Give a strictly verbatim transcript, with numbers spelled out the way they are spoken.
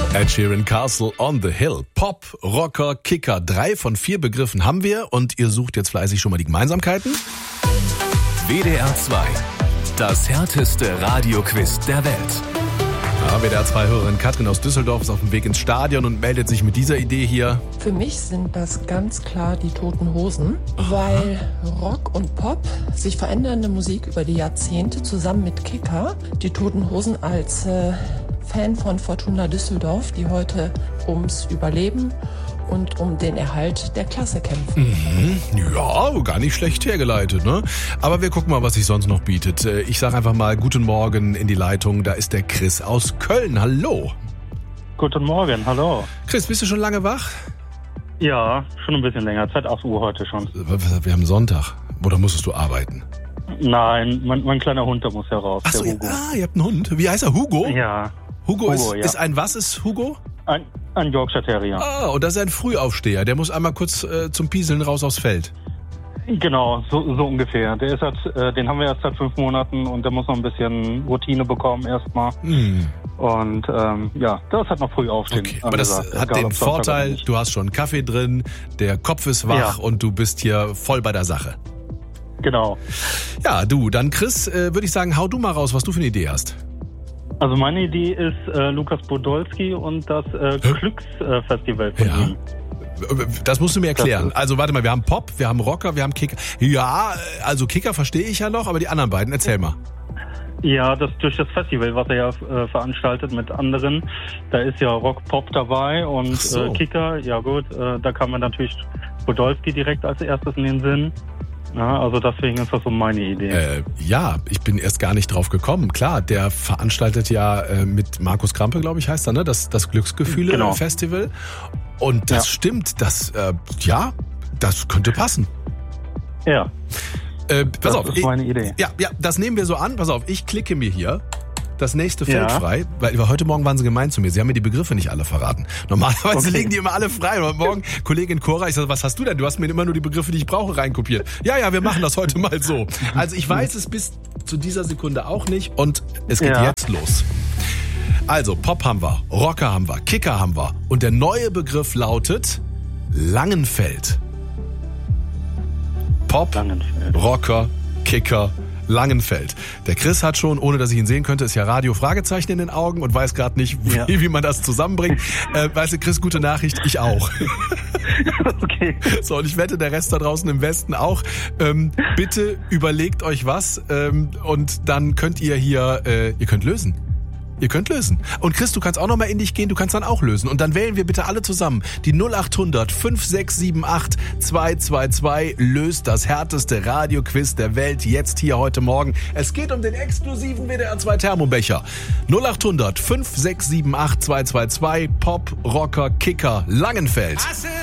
Ed Sheeran, Castle on the Hill. Pop, Rocker, Kicker. Drei von vier Begriffen haben wir und ihr sucht jetzt fleißig schon mal die Gemeinsamkeiten. W D R zwei. Das härteste Radioquiz der Welt. Ja, W D R zwei-Hörerin Katrin aus Düsseldorf ist auf dem Weg ins Stadion und meldet sich mit dieser Idee hier. Für mich sind das ganz klar die Toten Hosen, weil Rock und Pop sich verändernde Musik über die Jahrzehnte zusammen mit Kicker. Die Toten Hosen als äh, Fan von Fortuna Düsseldorf, die heute ums Überleben und um den Erhalt der Klasse kämpfen. Mhm. Ja, gar nicht schlecht hergeleitet, ne? Aber wir gucken mal, was sich sonst noch bietet. Ich sage einfach mal guten Morgen in die Leitung. Da ist der Chris aus Köln. Hallo. Guten Morgen, hallo. Chris, bist du schon lange wach? Ja, schon ein bisschen länger. Seit acht Uhr heute schon. Wir haben Sonntag. Oder musstest du arbeiten? Nein, mein, mein kleiner Hund, der muss ja raus. Ach so, der Hugo. Ah, ihr habt einen Hund. Wie heißt er? Hugo? Ja. Hugo, Hugo ist, ja. ist ein was ist Hugo? Ein, ein Yorkshire Terrier. Ah, und das ist ein Frühaufsteher. Der muss einmal kurz äh, zum Pieseln raus aufs Feld. Genau, so, so ungefähr. Der ist jetzt, äh, den haben wir erst seit fünf Monaten und der muss noch ein bisschen Routine bekommen erstmal. Mm. Und ähm, ja, das hat noch früh aufstehen. Okay, aber das gesagt. hat Egal, den Vorteil, du hast schon Kaffee drin, der Kopf ist wach ja. und du bist hier voll bei der Sache. Genau. Ja, du, dann Chris, äh, würde ich sagen, hau du mal raus, was du für eine Idee hast. Also meine Idee ist äh, Lukas Podolski und das äh, Glücksfestival von ja. ihm. Das musst du mir erklären. Also warte mal, wir haben Pop, wir haben Rocker, wir haben Kicker. Ja, also Kicker verstehe ich ja noch, aber die anderen beiden, erzähl mal. Ja, das durch das Festival, was er ja äh, veranstaltet mit anderen, da ist ja Rock, Pop dabei und so. äh, Kicker, ja gut, äh, da kam mir natürlich Podolski direkt als erstes in den Sinn. Ja, also deswegen ist das so meine Idee. Äh, ja, ich bin erst gar nicht drauf gekommen. Klar, der veranstaltet ja äh, mit Markus Krampe, glaube ich, heißt er, ne? Das, das Glücksgefühle-Festival. Genau. Und das ja. stimmt, das, äh, ja, das könnte passen. Ja. Äh, pass das auf. ist meine Idee. Ja, ja, das nehmen wir so an. Pass auf, ich klicke mir hier das nächste Feld ja. frei, weil heute Morgen waren sie gemein zu mir. Sie haben mir die Begriffe nicht alle verraten. Normalerweise okay. legen die immer alle frei. Und morgen, Kollegin Cora, ich sage, was hast du denn? Du hast mir immer nur die Begriffe, die ich brauche, reinkopiert. Ja, ja, wir machen das heute mal so. Also ich weiß es bis zu dieser Sekunde auch nicht und es geht ja. jetzt los. Also Pop haben wir, Rocker haben wir, Kicker haben wir und der neue Begriff lautet Langenfeld. Pop, Langenfeld. Rocker, Kicker, Langenfeld. Der Chris hat schon, ohne dass ich ihn sehen könnte, ist ja Radio Fragezeichen in den Augen und weiß gerade nicht, wie, ja. wie man das zusammenbringt. Äh, weißt du, Chris, gute Nachricht, ich auch. Okay. So, und ich wette, der Rest da draußen im Westen auch. Ähm, bitte überlegt euch was ähm, und dann könnt ihr hier, äh, ihr könnt lösen. Ihr könnt lösen. Und Chris, du kannst auch nochmal in dich gehen, du kannst dann auch lösen. Und dann wählen wir bitte alle zusammen die null acht hundert fünf sechs sieben acht zwei zwei zwei. Löst das härteste Radioquiz der Welt jetzt hier heute Morgen. Es geht um den exklusiven W D R zwei Thermobecher. null acht hundert fünf sechs sieben acht zwei zwei zwei. Pop, Rocker, Kicker, Langenfeld.